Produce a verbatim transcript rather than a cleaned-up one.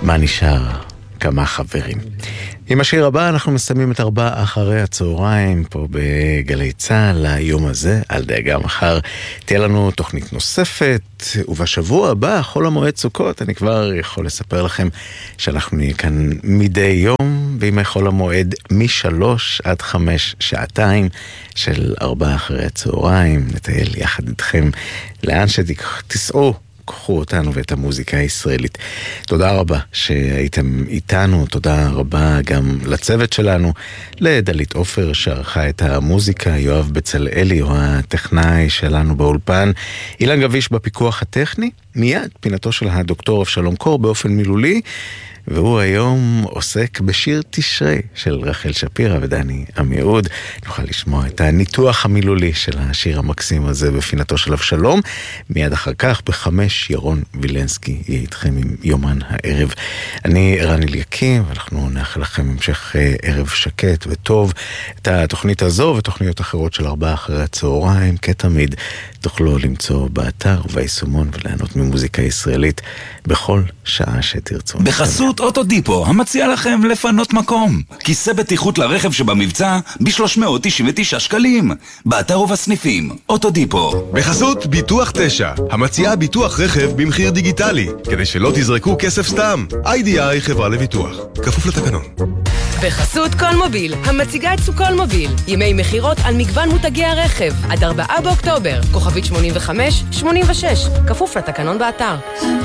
מה נשאר? כמה חברים. עם השיר הבא אנחנו מסיימים את ארבע אחרי הצהריים פה בגלי צהל היום הזה. על דאגה, מחר תהיה לנו תוכנית נוספת, ובשבוע הבא, חול המועד סוכות, אני כבר יכול לספר לכם שאנחנו נהיה כאן מדי יום בימי חול המועד משלוש עד חמש, שעתיים של ארבע אחרי הצהריים. נטייל יחד איתכם לאן שתסעו, קחו אותנו ואת המוזיקה הישראלית. תודה רבה שהייתם איתנו, תודה רבה גם לצוות שלנו, לדלית אופר שערכה את המוזיקה, יואב בצלאלי הוא הטכנאי שלנו באולפן, אילן גביש בפיקוח הטכני, מיד פינתו של הדוקטור אבשלום קור באופן מילולי, והוא היום עוסק בשיר תשרי של רחל שפירא ודני עמיהוד. נוכל לשמוע את הניתוח המילולי של השיר המקסים הזה בפינתו של אבשלום. מיד אחר כך בחמש ירון וילנסקי יהיה איתכם עם יומן הערב. אני ערן אליקים, ואנחנו נאחל לכם המשך ערב שקט וטוב. את התוכנית הזו ותוכניות אחרות של ארבעה אחרי הצהריים כתמיד תוכלו למצוא באתר וביישומון וליהנות ממוזיקה ישראלית בכל שעה שתרצו. בחסות אוטודיפו, המציע לכם לפנות מקום. כיסא בטיחות לרכב שבמבצע ב-שלוש מאות תשעים ותשעה שקלים. באתר ובסניפים, אוטודיפו. בחסות ביטוח תשע, המציעה ביטוח רכב במחיר דיגיטלי, כדי שלא תזרקו כסף סתם. איי די איי חברה לביטוח, כפוף לתקנון. בחסות קולמוביל, המציגה את סוקולמוביל. ימי מחירות על מגוון מותגי הרכב. עד ארבעה באוקטובר, כוכבית שמונים וחמש שמונים ושש, כפוף לתקנון באתר.